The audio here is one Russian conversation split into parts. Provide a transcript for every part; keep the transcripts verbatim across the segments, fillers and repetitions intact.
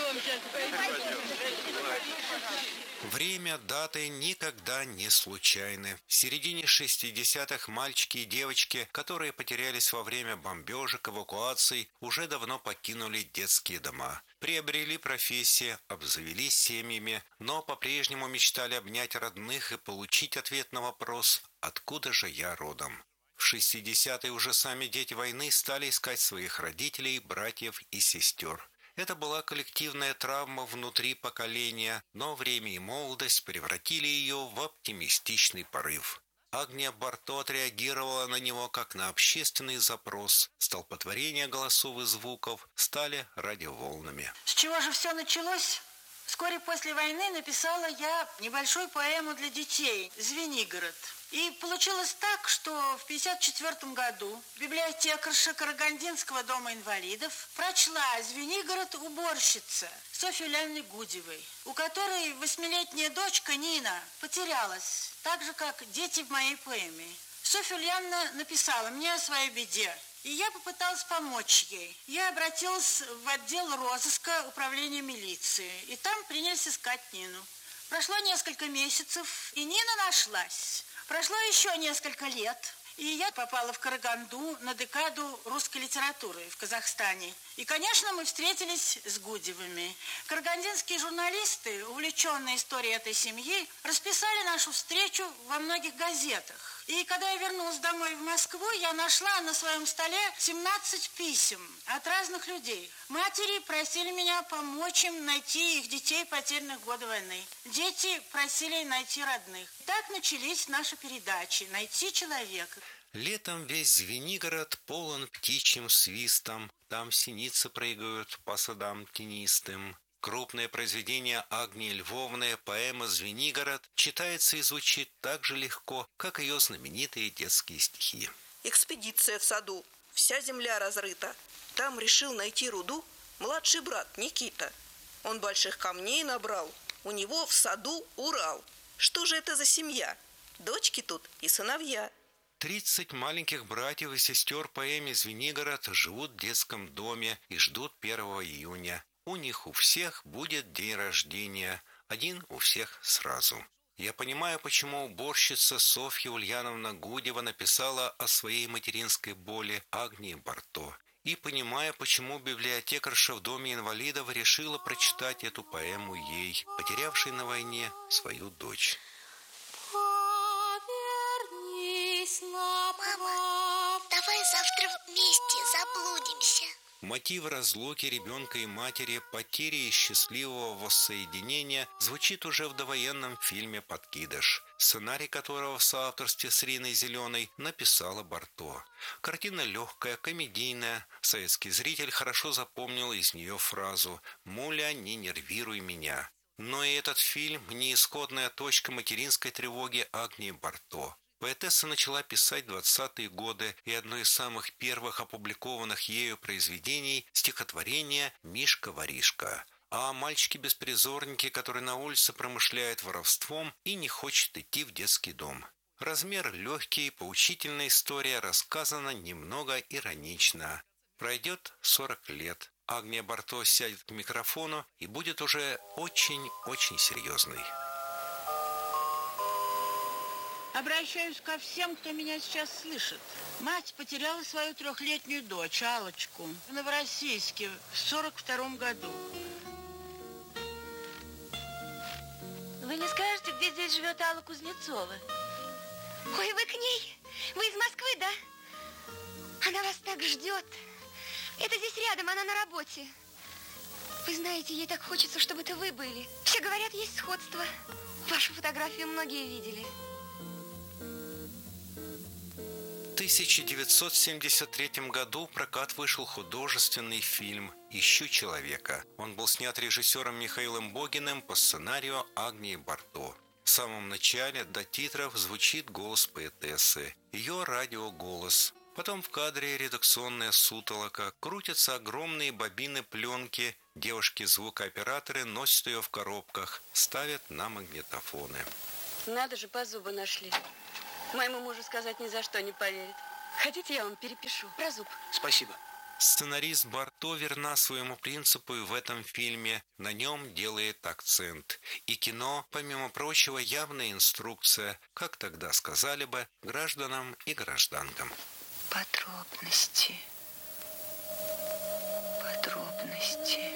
Время, даты никогда не случайны. В середине шестидесятых мальчики и девочки, которые потерялись во время бомбежек, эвакуаций, уже давно покинули детские дома. Приобрели профессии, обзавелись семьями, но по-прежнему мечтали обнять родных и получить ответ на вопрос «Откуда же я родом?». В шестидесятые уже сами дети войны стали искать своих родителей, братьев и сестер. Это была коллективная травма внутри поколения, но время и молодость превратили ее в оптимистичный порыв. Агния Барто отреагировала на него как на общественный запрос. Столпотворение голосов и звуков стали радиоволнами. С чего же все началось? Вскоре после войны написала я небольшую поэму для детей «Звенигород». И получилось так, что в пятьдесят четвёртом году библиотекарша Карагандинского дома инвалидов прочла «Звенигород» уборщица Софьи Ульяновны Гудевой, у которой восьмилетняя дочка Нина потерялась, так же, как дети в моей поэме. Софья Ульяновна написала мне о своей беде, и я попыталась помочь ей. Я обратилась в отдел розыска управления милиции, и там принялись искать Нину. Прошло несколько месяцев, и Нина нашлась. Прошло еще несколько лет, и я попала в Караганду на декаду русской литературы в Казахстане. И, конечно, мы встретились с Гудевыми. Карагандинские журналисты, увлеченные историей этой семьи, расписали нашу встречу во многих газетах. И когда я вернулась домой в Москву, я нашла на своем столе семнадцать писем от разных людей. Матери просили меня помочь им найти их детей, потерянных в годы войны. Дети просили найти родных. Так начались наши передачи «Найти человека». Летом весь Звенигород полон птичьим свистом, там синицы прыгают по садам тенистым. Крупное произведение Агнии Львовны, поэма «Звенигород», читается и звучит так же легко, как ее знаменитые детские стихи. Экспедиция в саду, вся земля разрыта. Там решил найти руду младший брат Никита. Он больших камней набрал, у него в саду Урал. Что же это за семья? Дочки тут и сыновья. Тридцать маленьких братьев и сестер поэме «Звенигород» живут в детском доме и ждут первого июня. У них у всех будет день рождения, один у всех сразу. Я понимаю, почему уборщица Софья Ульяновна Гудева написала о своей материнской боли Агнии Барто. И понимаю, почему библиотекарша в Доме инвалидов решила прочитать эту поэму ей, потерявшей на войне свою дочь. Мама, давай завтра вместе заблудимся. Мотив разлуки ребенка и матери, потери и счастливого воссоединения звучит уже в довоенном фильме «Подкидыш», сценарий которого в соавторстве с Риной Зеленой написала Барто. Картина легкая, комедийная. Советский зритель хорошо запомнил из нее фразу «Муля, не нервируй меня». Но и этот фильм – не исходная точка материнской тревоги Агнии Барто. Поэтесса начала писать в двадцатые годы, и одно из самых первых опубликованных ею произведений – стихотворение «Мишка-воришка». О мальчике-беспризорнике, который на улице промышляет воровством и не хочет идти в детский дом. Размер легкий, поучительная история рассказана немного иронично. Пройдет сорок лет. Агния Барто сядет к микрофону и будет уже очень-очень серьезной. Обращаюсь ко всем, кто меня сейчас слышит. Мать потеряла свою трехлетнюю дочь, Аллочку, в Новороссийске в сорок втором году. Вы не скажете, где здесь живет Алла Кузнецова? Ой, вы к ней? Вы из Москвы, да? Она вас так ждет. Это здесь рядом, она на работе. Вы знаете, ей так хочется, чтобы это вы были. Все говорят, есть сходство. Вашу фотографию многие видели. В тысяча девятьсот семьдесят третьем году в прокат вышел художественный фильм «Ищу человека». Он был снят режиссером Михаилом Богиным по сценарию Агнии Барто. В самом начале до титров звучит голос поэтессы, ее радиоголос. Потом в кадре редакционная сутолока, крутятся огромные бобины пленки, девушки-звукооператоры носят ее в коробках, ставят на магнитофоны. Надо же, по зубу нашли. Моему мужу сказать ни за что не поверит. Хотите, я вам перепишу про зуб? Спасибо. Сценарист Барто верна своему принципу и в этом фильме на нем делает акцент. И кино, помимо прочего, явная инструкция, как тогда сказали бы, гражданам и гражданкам. Подробности. Подробности.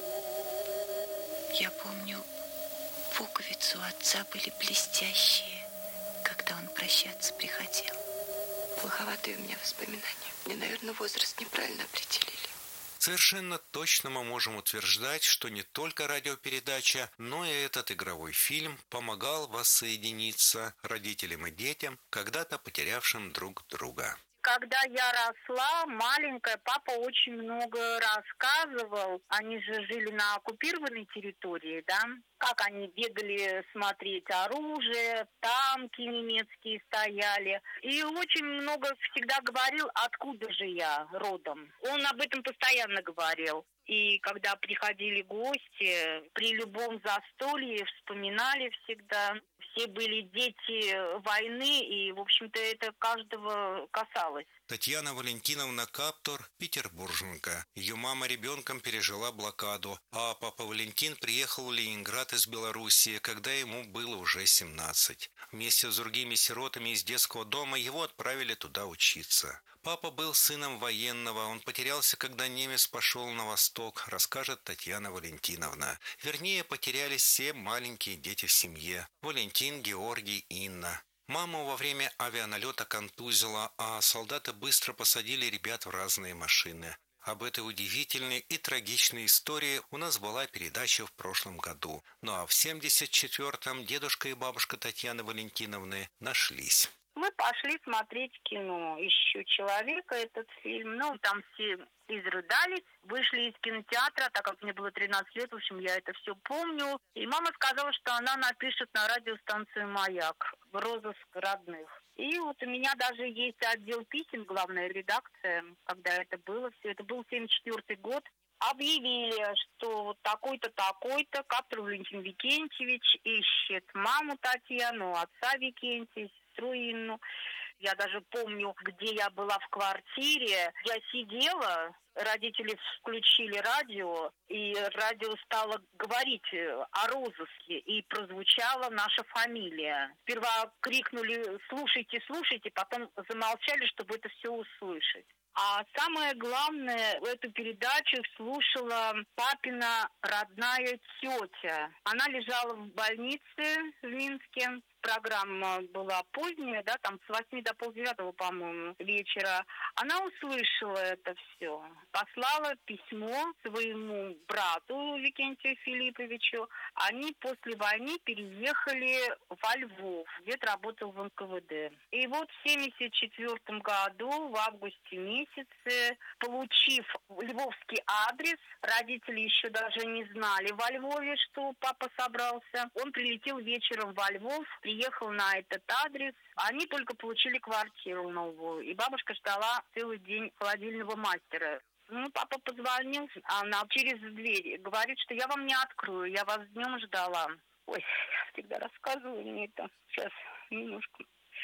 Я помню, пуговицы у отца были блестящие, когда он прощаться приходил. Плоховатые у меня воспоминания. Мне, наверное, возраст неправильно определили. Совершенно точно мы можем утверждать, что не только радиопередача, но и этот игровой фильм помогал воссоединиться родителям и детям, когда-то потерявшим друг друга. Когда я росла, маленькая, папа очень много рассказывал. Они же жили на оккупированной территории, да? Как они бегали смотреть оружие, танки немецкие стояли. И очень много всегда говорил, откуда же я родом. Он об этом постоянно говорил. И когда приходили гости, при любом застолье вспоминали всегда. Все были дети войны, и, в общем-то, это каждого касалось. Татьяна Валентиновна Каптор – петербурженка. Ее мама ребенком пережила блокаду, а папа Валентин приехал в Ленинград из Белоруссии, когда ему было уже семнадцать. Вместе с другими сиротами из детского дома его отправили туда учиться. Папа был сыном военного, он потерялся, когда немец пошел на восток, расскажет Татьяна Валентиновна. Вернее, потерялись все маленькие дети в семье – Валентин, Георгий, Инна. Маму во время авианалета контузило, а солдаты быстро посадили ребят в разные машины. Об этой удивительной и трагичной истории у нас была передача в прошлом году. Ну а в семьдесят четвёртом дедушка и бабушка Татьяны Валентиновны нашлись. Мы пошли смотреть кино «Ищу человека», этот фильм. Ну, там все изрыдались, вышли из кинотеатра, так как мне было тринадцать лет, в общем, я это все помню. И мама сказала, что она напишет на радиостанцию «Маяк» в розыск родных. И вот у меня даже есть отдел писем, главная редакция, когда это было все. Это был семьдесят четвёртый год. Объявили, что вот такой-то, такой-то, Каптор Валентин Викентьевич ищет маму Татьяну, отца Викентия, сестру Инну. Я даже помню, где я была в квартире. Я сидела, родители включили радио, и радио стало говорить о розыске, и прозвучала наша фамилия. Сперва крикнули «слушайте, слушайте», потом замолчали, чтобы это все услышать. А самое главное, эту передачу слушала папина родная тетя. Она лежала в больнице в Минске. Программа была поздняя, да, там с восьми до полдевятого, по-моему, вечера. Она услышала это все, послала письмо своему брату Викентию Филипповичу. Они после войны переехали во Львов, где-то работал в эн ка вэ дэ. И вот в семьдесят четвёртом году, в августе месяце, получив львовский адрес, родители еще даже не знали во Львове, что папа собрался. Он прилетел вечером во Львов, приехал на этот адрес. Они только получили квартиру новую, и бабушка ждала целый день холодильного мастера. Ну, папа позвонил, она через дверь говорит, что я вам не открою, я вас днем ждала. Ой, я всегда рассказываю мне это. Сейчас, немножко.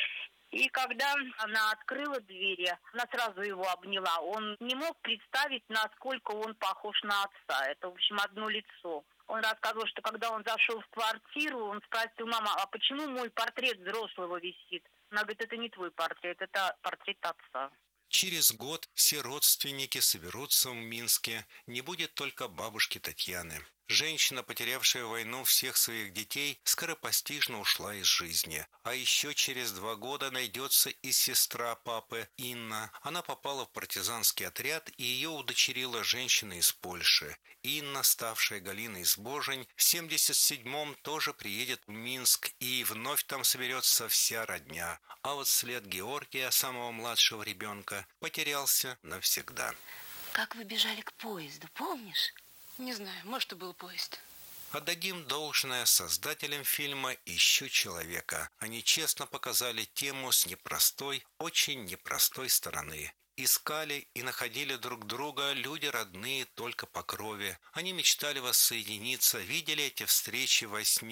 И когда она открыла двери, она сразу его обняла. Он не мог представить, насколько он похож на отца. Это, в общем, одно лицо. Он рассказывал, что когда он зашел в квартиру, он спросил: мама, а почему мой портрет взрослого висит? Она говорит: это не твой портрет, это портрет отца. Через год все родственники соберутся в Минске. Не будет только бабушки Татьяны. Женщина, потерявшая в войну всех своих детей, скоропостижно ушла из жизни. А еще через два года найдется и сестра папы, Инна. Она попала в партизанский отряд, и ее удочерила женщина из Польши. Инна, ставшая Галиной Сбожень, в семьдесят седьмом тоже приедет в Минск, и вновь там соберется вся родня. А вот след Георгия, самого младшего ребенка, потерялся навсегда. Как вы бежали к поезду, помнишь? Не знаю, может, и был поезд. Отдадим должное создателям фильма «Ищу человека». Они честно показали тему с непростой, очень непростой стороны. Искали и находили друг друга люди родные только по крови. Они мечтали воссоединиться, видели эти встречи во сне.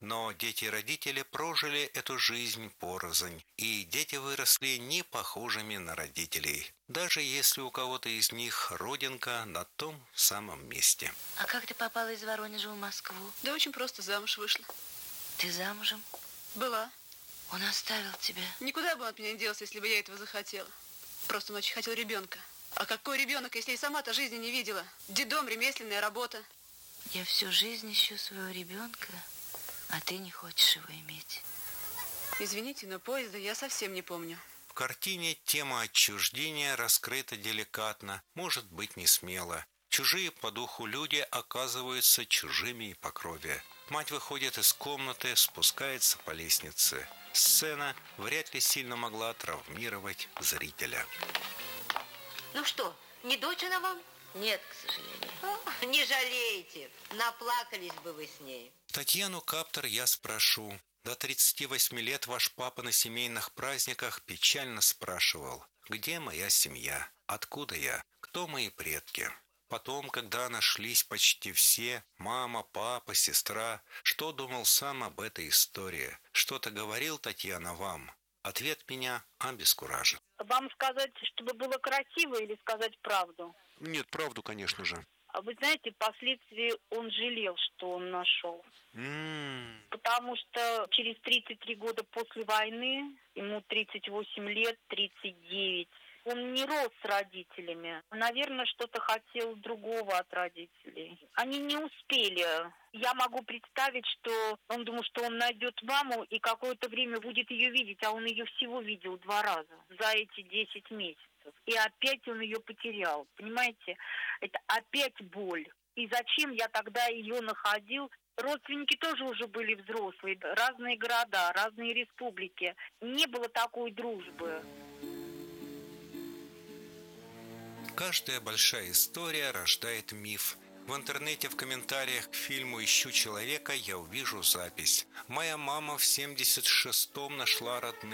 Но дети и родители прожили эту жизнь порознь, и дети выросли не похожими на родителей, даже если у кого-то из них родинка на том самом месте. А как ты попала из Воронежа в Москву? Да очень просто замуж вышла. Ты замужем? Была. Он оставил тебя? Никуда бы он от меня не делся, если бы я этого захотела. Просто он очень хотел ребенка. А какой ребенок, если и сама-то жизни не видела? Детдом, ремесленная работа. Я всю жизнь ищу своего ребенка, а ты не хочешь его иметь. Извините, но поезда я совсем не помню. В картине тема отчуждения раскрыта деликатно, может быть, не смело. Чужие по духу люди оказываются чужими и по крови. Мать выходит из комнаты, спускается по лестнице. Сцена вряд ли сильно могла травмировать зрителя. Ну что, не дочь она вам? Нет, к сожалению. О, не жалеете, наплакались бы вы с ней. Татьяну Каптор я спрошу. До тридцати восьми лет ваш папа на семейных праздниках печально спрашивал: где моя семья, откуда я, кто мои предки? Потом, когда нашлись почти все, мама, папа, сестра, что думал сам об этой истории? Что-то говорил, Татьяна, вам? Ответ меня обескуражил. Вам сказать, чтобы было красиво, или сказать правду? Нет, правду, конечно же. А вы знаете, впоследствии он жалел, что он нашел. М-м. Потому что через тридцать три года после войны, ему тридцать восемь лет, тридцать девять, он не рос с родителями. Наверное, что-то хотел другого от родителей. Они не успели. Я могу представить, что он думал, что он найдет маму и какое-то время будет ее видеть, а он ее всего видел два раза за эти десять месяцев. И опять он ее потерял. Понимаете? Это опять боль. И зачем я тогда ее находил? Родственники тоже уже были взрослые. Разные города, разные республики. Не было такой дружбы. Каждая большая история рождает миф. В интернете в комментариях к фильму «Ищу человека» я увижу запись. Моя мама в семьдесят шестом нашла родных.